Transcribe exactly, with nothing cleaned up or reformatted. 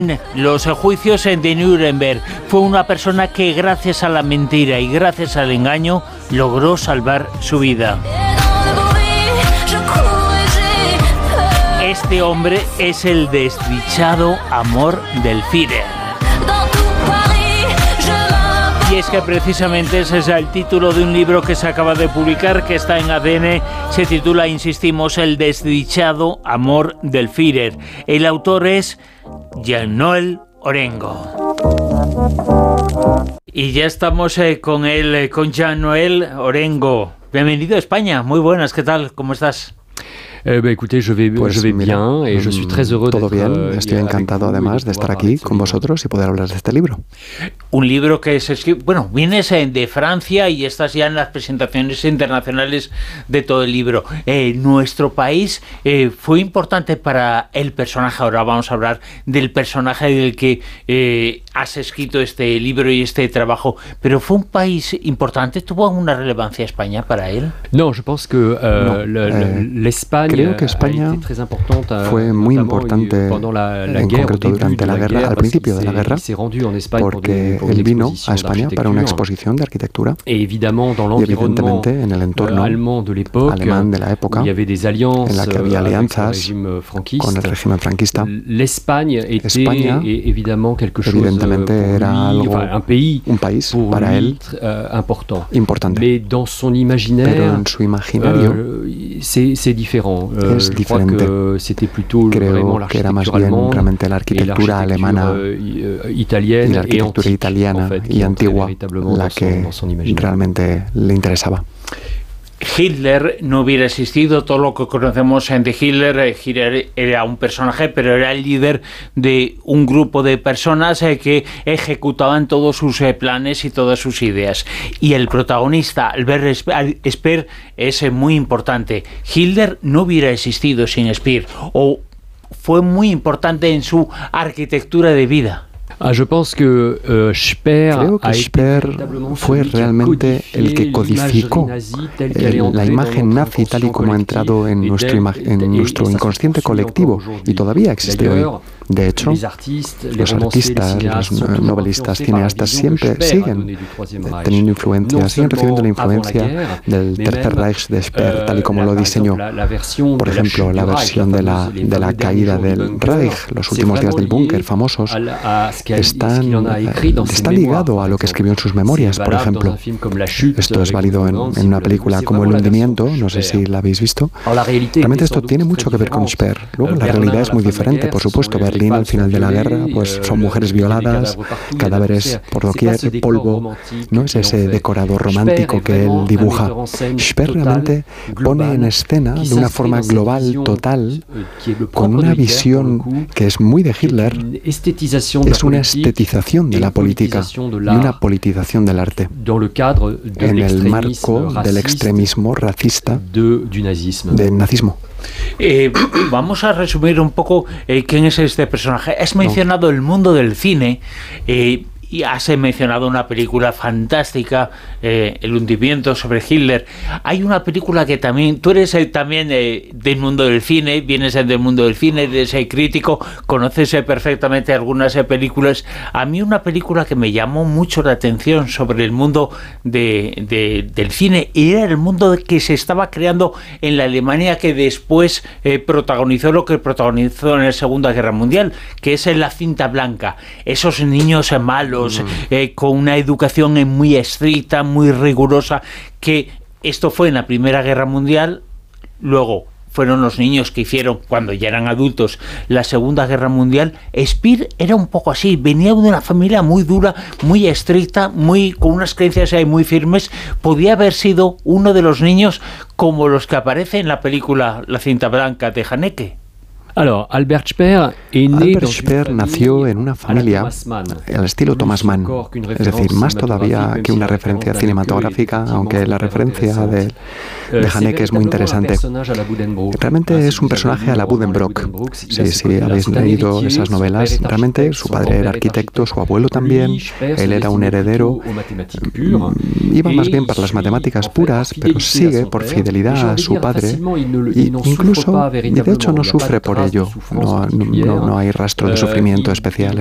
Los juicios de Nuremberg. Fue una persona que gracias a la mentira y gracias al engaño logró salvar su vida. Este hombre es el desdichado amor del Führer. Y es que precisamente ese es el título de un libro que se acaba de publicar, que está en A D N, se titula, insistimos, El desdichado amor del Führer. El autor es Jean-Noël Orengo. Y ya estamos eh, con él, eh, con Jean-Noël Orengo. Bienvenido a España, muy buenas, ¿qué tal? ¿Cómo estás? Eh, bah, écoutez, je vais, pues je vais mira, bien et je suis très heureux todo bien, estoy encantado además de estar aquí con vosotros y poder hablar de este libro. Un libro que se escribe, bueno, vienes de Francia y estás ya en las presentaciones internacionales de todo el libro. Eh, nuestro país eh, fue importante para el personaje, ahora vamos a hablar del personaje del que eh, has escrito este libro y este trabajo, pero ¿fue un país importante? ¿Tuvo alguna relevancia España para él? No, je pense que uh, no, eh, l'Espagne Creo que España fue muy importante, en concreto durante la guerra, al principio de la guerra, porque él vino a España para una exposición de arquitectura y evidentemente en el entorno alemán de la época, en la que había alianzas con el régimen franquista, España evidentemente era algo, un país para él importante, pero en su imaginario Uh, es diferente. Creo que era más bien realmente la arquitectura alemana y la arquitectura italiana y antigua la que realmente le interesaba. Hitler no hubiera existido, todo lo que conocemos de Hitler, Hitler era un personaje, pero era el líder de un grupo de personas que ejecutaban todos sus planes y todas sus ideas. Y el protagonista, Albert Speer, es muy importante. Hitler no hubiera existido sin Speer, o fue muy importante en su arquitectura de vida. Ah, je pense que, uh, Speer Creo que Speer fue realmente el que codificó el, la imagen nazi tal y como ha entrado en nuestro, en nuestro inconsciente colectivo y todavía existe hoy. De hecho, los artistas, los novelistas, cineastas siempre siguen teniendo influencia, siguen recibiendo la influencia del Tercer Reich de Speer, tal y como lo diseñó. Por ejemplo, la versión de la, de la caída del Reich, los últimos días del búnker, famosos, están, está ligado a lo que escribió en sus memorias, por ejemplo. Esto es válido en, en una película como El hundimiento, no sé si la habéis visto. Realmente esto tiene mucho que ver con Speer. Luego la realidad es muy diferente, por supuesto. Berlín al final de la guerra, pues son mujeres violadas, cadáveres por doquier, polvo. No es ese decorado romántico que él dibuja. Speer realmente pone en escena de una forma global, total, con una visión que es muy de Hitler. Es una estetización de la política y una politización del arte en el marco del extremismo racista del nazismo. Eh, vamos a resumir un poco eh, quién es este personaje. Has mencionado el mundo del cine eh, y has mencionado una película fantástica, eh, El hundimiento, sobre Hitler. Hay una película que también, tú eres eh, también eh, del mundo del cine, vienes del mundo del cine, eres eh, crítico, conoces eh, perfectamente algunas eh, películas. A mí una película que me llamó mucho la atención sobre el mundo de, de, del cine era el mundo que se estaba creando en la Alemania que después eh, protagonizó lo que protagonizó en la Segunda Guerra Mundial, que es La Cinta Blanca. Esos niños eh, malos, Eh, con una educación eh, muy estricta, muy rigurosa, que esto fue en la Primera Guerra Mundial, luego fueron los niños que hicieron, cuando ya eran adultos, la Segunda Guerra Mundial. Speer era un poco así, venía de una familia muy dura, muy estricta, muy con unas creencias ahí muy firmes. Podía haber sido uno de los niños como los que aparece en la película La Cinta Blanca de Haneke. Alors, Albert Speer, Albert Speer nació en una familia al estilo Thomas Mann, es decir, más todavía que una referencia cinematográfica, aunque la referencia de, de Haneke es muy interesante. Realmente es un personaje a la Buddenbrook. Sí, sí, habéis leído esas novelas. Realmente su padre era arquitecto, su abuelo también, él era un heredero, iba más bien para las matemáticas puras, pero sigue por fidelidad a su padre, e incluso, y de hecho no sufre por ello. No, no, no hay rastro de sufrimiento especial